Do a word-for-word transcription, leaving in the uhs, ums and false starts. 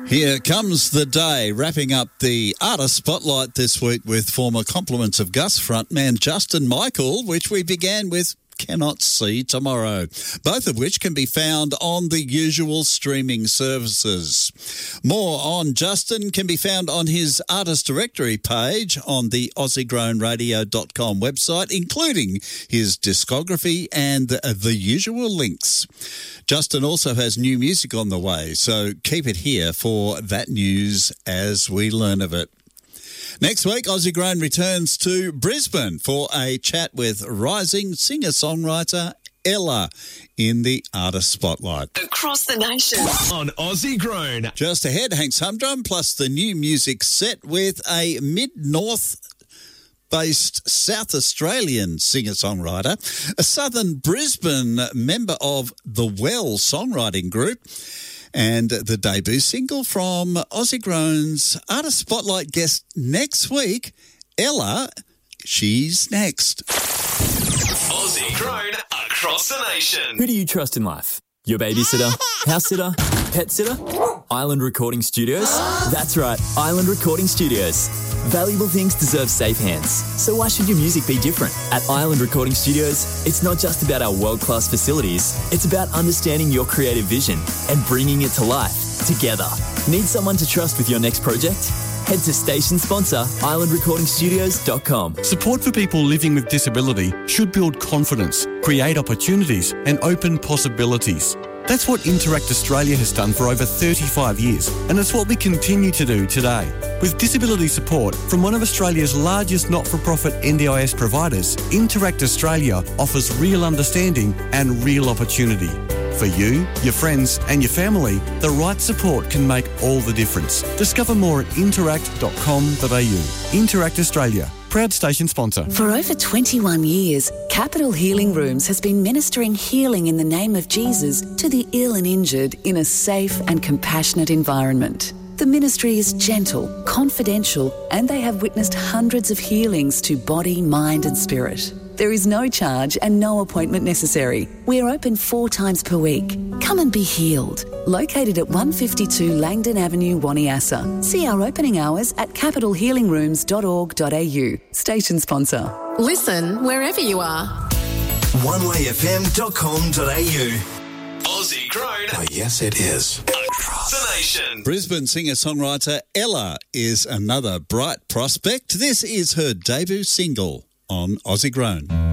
Here comes the day, wrapping up the Artist Spotlight this week with former Compliments of Gus frontman Justin Michael, which we began with Cannot See Tomorrow, both of which can be found on the usual streaming services. More on Justin can be found on his artist directory page on the aussie grown radio dot com website, including his discography and the, uh, the usual links. Justin also has new music on the way, so keep it here for that news as we learn of it. Next week, Aussie Grown returns to Brisbane for a chat with rising singer-songwriter Ella in the Artist Spotlight. Across the nation. On Aussie Grown. Just ahead, Hank's Humdrum, plus the new music set with a mid-north based South Australian singer-songwriter, a southern Brisbane member of the Well songwriting group, and the debut single from Aussie Grown's Artist Spotlight guest next week, Ella. She's next. Aussie Grown across the nation. Who do you trust in life? Your babysitter, house sitter, pet sitter? Island Recording Studios? That's right, Island Recording Studios. Valuable things deserve safe hands, so why should your music be different? At Island Recording Studios, it's not just about our world-class facilities, it's about understanding your creative vision and bringing it to life together. Need someone to trust with your next project? Head to station sponsor island recording studios dot com. Support for people living with disability should build confidence, create opportunities and open possibilities. That's what Interact Australia has done for over thirty-five years, and it's what we continue to do today. With disability support from one of Australia's largest not-for-profit N D I S providers, Interact Australia offers real understanding and real opportunity. For you, your friends and your family, the right support can make all the difference. Discover more at interact dot com dot a u. Interact Australia, proud station sponsor. For over twenty-one years, Capital Healing Rooms has been ministering healing in the name of Jesus to the ill and injured in a safe and compassionate environment. The ministry is gentle, confidential, and they have witnessed hundreds of healings to body, mind and spirit. There is no charge and no appointment necessary. We are open four times per week. Come and be healed. Located at one fifty-two Langdon Avenue, Waniassa. See our opening hours at capital healing rooms dot org dot a u. Station sponsor. Listen wherever you are. one way f m dot com dot a u. Aussie Grown. Oh, yes, it is. Across the nation. Brisbane singer-songwriter Ella is another bright prospect. This is her debut single on Aussie Grown.